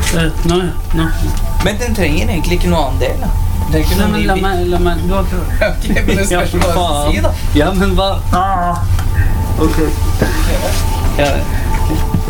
Nå. Men den trenger egentlig ikke noe annen del, da. Det er ikke Nei, men la meg, du har prøvd. Ok, men det spørs hva du skal si, da. Ja, men hva? Ok. Ja,